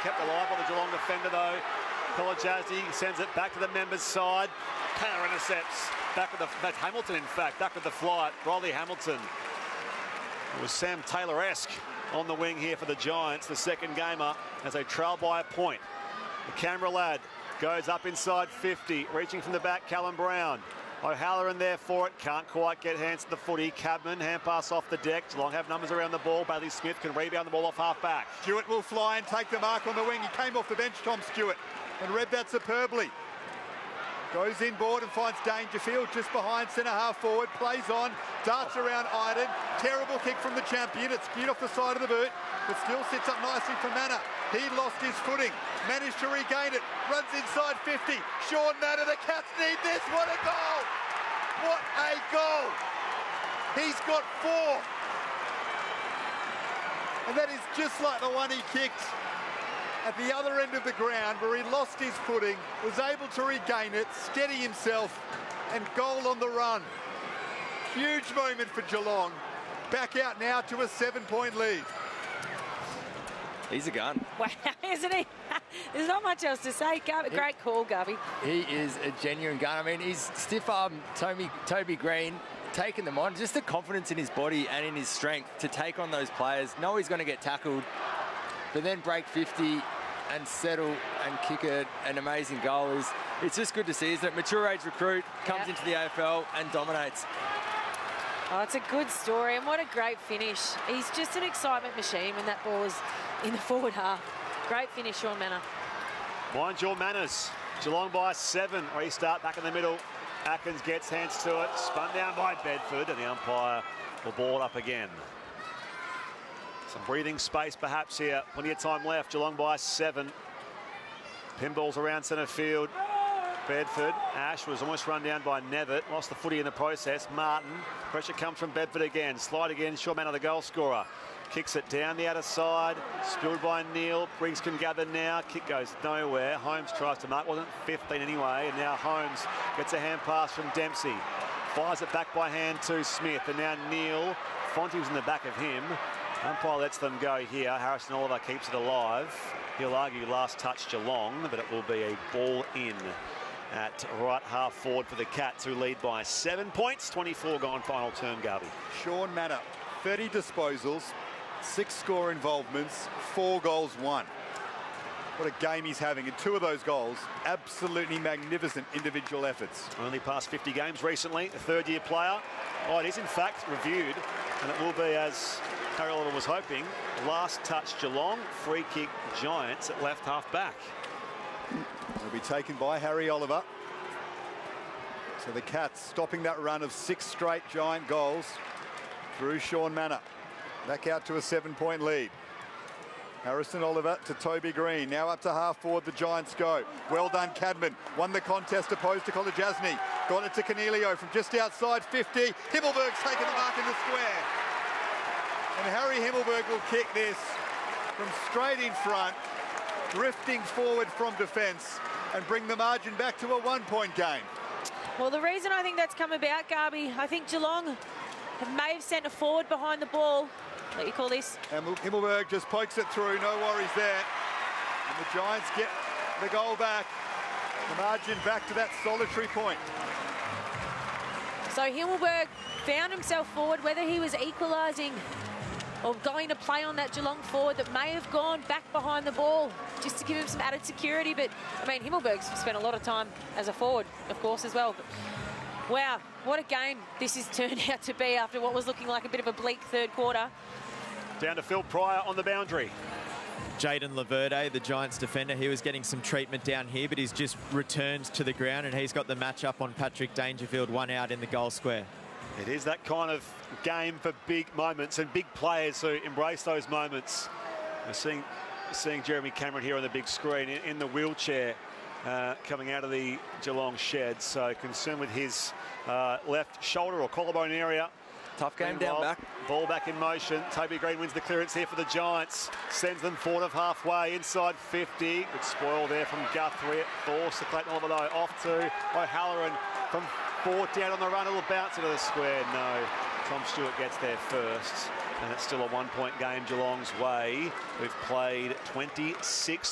kept alive by the Geelong defender, though. Kolodjasny sends it back to the members' side. Taylor intercepts. That's Hamilton, in fact, back with the flight. Riley Hamilton. It was Sam Taylor-esque on the wing here for the Giants, the second gamer, as they trail by a point. The Canberra lad goes up inside 50, reaching from the back, Callum Brown. O'Halloran there for it, can't quite get hands to the footy. Cadman, hand pass off the deck. Geelong have numbers around the ball. Bailey Smith can rebound the ball off half-back. Stewart will fly and take the mark on the wing. He came off the bench, Tom Stewart, and read that superbly. Goes inboard and finds Dangerfield just behind centre-half forward. Plays on, darts around Iden. Terrible kick from the champion. It's skewed off the side of the boot, but still sits up nicely for Manor. He lost his footing, managed to regain it. Runs inside 50. Sean Manor, the Cats need this. What a goal! What a goal! He's got 4. And that is just like the one he kicked at the other end of the ground, where he lost his footing, was able to regain it, steady himself, and goal on the run. Huge moment for Geelong. Back out now to a 7-point lead. He's a gun. Wow, isn't he? There's not much else to say. Great call, Gubby. He is a genuine gun. I mean, he's stiff arm Toby Green, taking them on. Just the confidence in his body and in his strength to take on those players. Know he's going to get tackled, but then break 50 and settle and kick an amazing goal. It's just good to see, isn't it? Mature age recruit comes into the AFL and dominates. Oh, it's a good story, and what a great finish. He's just an excitement machine when that ball is in the forward half. Great finish, Sean Manor. Mind your manners. Geelong by 7. Restart back in the middle. Atkins gets hands to it. Spun down by Bedford, and the umpire will ball it up again. Some breathing space perhaps here. Plenty of time left. Geelong by 7. Pinballs around centre field. Bedford. Ash was almost run down by Nevitt. Lost the footy in the process. Martin. Pressure comes from Bedford again. Slide again. Sean Manor, the goal scorer. Kicks it down the outer side. Spilled by Neal. Briggs can gather now. Kick goes nowhere. Holmes tries to mark. Wasn't 15 anyway. And now Holmes gets a hand pass from Dempsey. Fires it back by hand to Smith. And now Neal. Fonte was in the back of him. Umpire lets them go here. Harrison Oliver keeps it alive. He'll argue last touch Geelong, but it will be a ball in at right half forward for the Cats, who lead by 7 points. 24 gone final term, Garvey. Sean Manor, 30 disposals, 6 score involvements, 4 goals won. What a game he's having, and 2 of those goals, absolutely magnificent individual efforts. Only past 50 games recently, a third-year player. Oh, it is in fact reviewed, and it will be, as Harry Oliver was hoping, last touch Geelong, free kick Giants at left half back. It'll be taken by Harry Oliver. So the Cats stopping that run of 6 straight Giant goals through Sean Manor. Back out to a 7-point lead. Harrison Oliver to Toby Green. Now up to half forward, the Giants go. Well done, Cadman. Won the contest opposed to Kolodjasny. Got it to Cornelio from just outside 50. Himmelberg's taken the mark in the square. And Harry Himmelberg will kick this from straight in front, drifting forward from defence, and bring the margin back to a 1-point game. Well, the reason I think that's come about, Garby, I think Geelong may have sent a forward behind the ball. What do you call this? And Himmelberg just pokes it through, no worries there. And the Giants get the goal back. The margin back to that solitary point. So Himmelberg found himself forward, whether he was equalising or going to play on that Geelong forward that may have gone back behind the ball just to give him some added security. But, I mean, Himmelberg's spent a lot of time as a forward, of course, as well. But, wow, what a game this has turned out to be after what was looking like a bit of a bleak third quarter. Down to Phil Pryor on the boundary. Jayden Laverde, the Giants defender, he was getting some treatment down here, but he's just returned to the ground, and he's got the match up on Patrick Dangerfield, 1 out in the goal square. It is that kind of game for big moments and big players who embrace those moments. We're seeing Jeremy Cameron here on the big screen in the wheelchair coming out of the Geelong shed. So concerned with his left shoulder or collarbone area. Tough game down back. Ball back in motion. Toby Green wins the clearance here for the Giants. Sends them forward of halfway inside 50. Good spoil there from Guthrie. Force to Clayton Oliver though. Off to O'Halloran from 40 out on the run. A little bounce into the square. No. Tom Stewart gets there first. And it's still a 1-point game Geelong's way. We've played 26